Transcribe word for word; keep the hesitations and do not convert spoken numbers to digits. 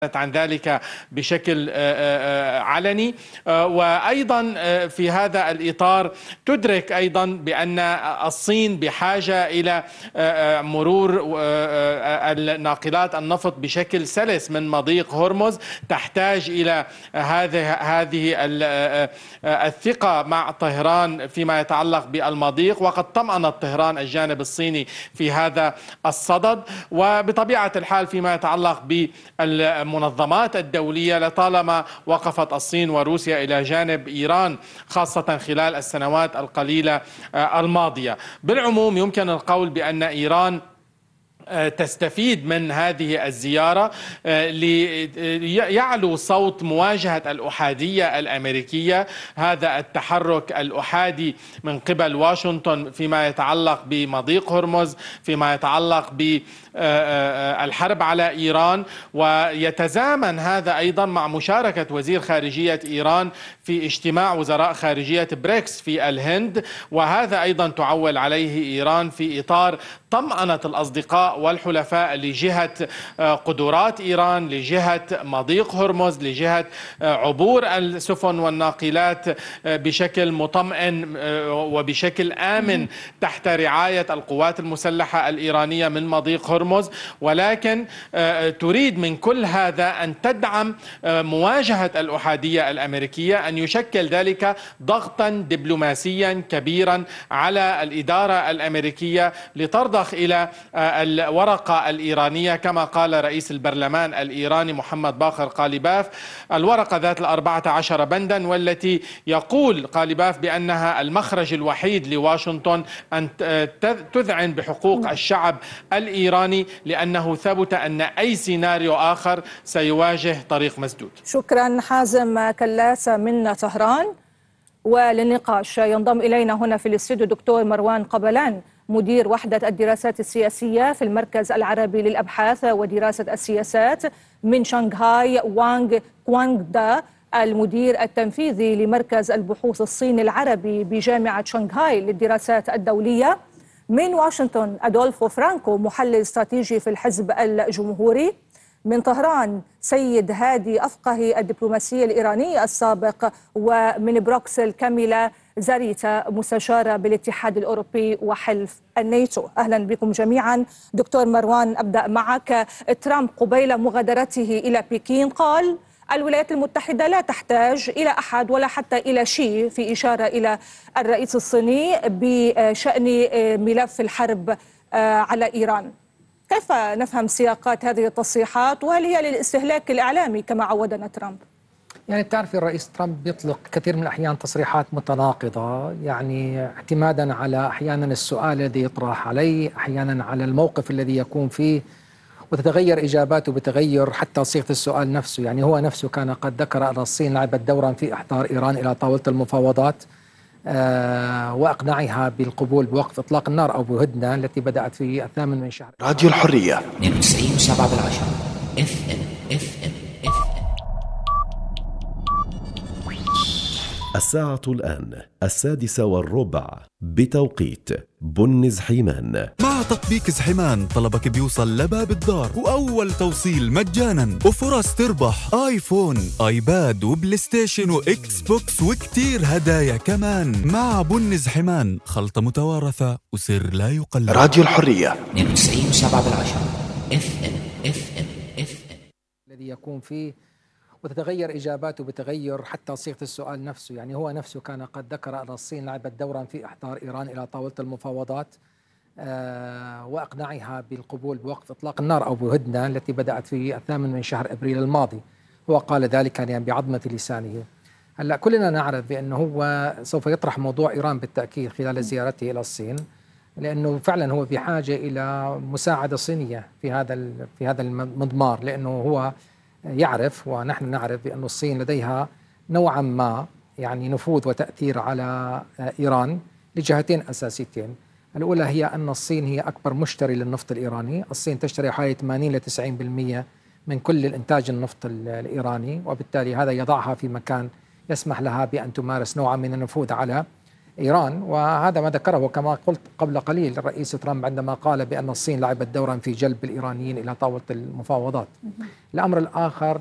عن ذلك بشكل علني. وأيضا في هذا الإطار تدرك أيضا بأن الصين بحاجة إلى مرور الناقلات النفط بشكل سلس من مضيق هرمز، تحتاج إلى هذه هذه الثقة مع طهران فيما يتعلق بالمضيق، وقد طمأنت طهران الجانب الصيني في هذا الصدد. وبطبيعة الحال فيما يتعلق بال المنظمات الدولية لطالما وقفت الصين وروسيا إلى جانب إيران، خاصة خلال السنوات القليلة الماضية. بالعموم يمكن القول بأن إيران تستفيد من هذه الزيارة ليعلو صوت مواجهة الأحادية الأمريكية، هذا التحرك الأحادي من قبل واشنطن فيما يتعلق بمضيق هرمز، فيما يتعلق بالحرب على إيران. ويتزامن هذا أيضا مع مشاركة وزير خارجية إيران في اجتماع وزراء خارجية بريكس في الهند، وهذا أيضا تعول عليه إيران في إطار طمأنة الأصدقاء والحلفاء لجهة قدرات إيران، لجهة مضيق هرمز، لجهة عبور السفن والناقلات بشكل مطمئن وبشكل آمن تحت رعاية القوات المسلحة الإيرانية من مضيق هرمز. ولكن تريد من كل هذا أن تدعم مواجهة الأحادية الأمريكية، أن يشكل ذلك ضغطا دبلوماسيا كبيرا على الإدارة الأمريكية لترضخ إلى الورقة الإيرانية كما قال رئيس البرلمان الإيراني محمد باقر قاليباف، الورقة ذات الأربعة عشر بندا، والتي يقول قاليباف بأنها المخرج الوحيد لواشنطن أن تذعن بحقوق الشعب الإيراني، لأنه ثبت أن أي سيناريو آخر سيواجه طريق مسدود. شكرا حازم كلاسة من طهران. وللنقاش ينضم إلينا هنا في الاستوديو دكتور مروان قبلان، مدير وحدة الدراسات السياسية في المركز العربي للأبحاث ودراسة السياسات من شنغهاي، وانغ كوانغ دا، المدير التنفيذي لمركز البحوث الصيني العربي بجامعة شنغهاي للدراسات الدولية. من واشنطن أدولفو فرانكو، محلل استراتيجي في الحزب الجمهوري. من طهران سيد هادي أفقهي، الدبلوماسية الإيرانية السابق. ومن بروكسل كاميلا زاريتا، مستشارة بالاتحاد الأوروبي وحلف الناتو. أهلا بكم جميعا. دكتور مروان، أبدأ معك. ترامب قبيل مغادرته إلى بكين قال الولايات المتحدة لا تحتاج إلى أحد ولا حتى إلى شيء، في إشارة إلى الرئيس الصيني بشأن ملف الحرب على إيران. كيف نفهم سياقات هذه التصريحات، وهل هي للاستهلاك الإعلامي كما عودنا ترامب؟ يعني تعرفي الرئيس ترامب يطلق كثير من الأحيان تصريحات متناقضة، يعني اعتمادا على أحيانا السؤال الذي يطرح عليه، أحيانا على الموقف الذي يكون فيه، وتتغير إجاباته بتغير حتى صيغة السؤال نفسه. يعني هو نفسه كان قد ذكر أن الصين لعبت دورا في إحضار إيران إلى طاولة المفاوضات آه وإقناعها بالقبول بوقف إطلاق النار أو بهدنة التي بدأت في الثامن من شهر. راديو الحرية اثنين وتسعين وسبعة بالعشرة اف ام اف ام اف ام. الساعة الآن السادسة والربع بتوقيت بن زحيمان. مع تطبيق زحيمان طلبك بيوصل لباب الدار، وأول توصيل مجانا، وفرص تربح آيفون، آيباد، وبلاي ستيشن، وإكس بوكس، وكتير هدايا كمان. مع بن زحيمان خلطة متوارثة وسر لا يقلد. راديو الحرية اثنين وتسعين وسبعة بالعشرة اف ام اف ام اف ام. الذي يكون فيه وتتغير إجاباته بتغير حتى صيغة السؤال نفسه. يعني هو نفسه كان قد ذكر أن الصين لعبت دورا في إحضار إيران إلى طاولة المفاوضات آه وإقناعها بالقبول بوقف إطلاق النار أو بهدنة التي بدأت في الثامن من شهر أبريل الماضي. هو قال ذلك يعني بعظمة لسانه. هلا كلنا نعرف بأنه هو سوف يطرح موضوع إيران بالتأكيد خلال زيارته إلى الصين، لأنه فعلا هو بحاجة إلى مساعدة صينية في هذا في هذا المضمار، لأنه هو يعرف ونحن نعرف بأن الصين لديها نوعا ما يعني نفوذ وتأثير على إيران لجهتين أساسيتين. الأولى هي أن الصين هي أكبر مشتري للنفط الإيراني. الصين تشتري حوالي ثمانين إلى تسعين بالمئة من كل الإنتاج النفط الإيراني، وبالتالي هذا يضعها في مكان يسمح لها بأن تمارس نوعا من النفوذ على إيران، وهذا ما ذكره كما قلت قبل قليل الرئيس ترامب عندما قال بأن الصين لعبت دورا في جلب الإيرانيين إلى طاولة المفاوضات. الأمر الآخر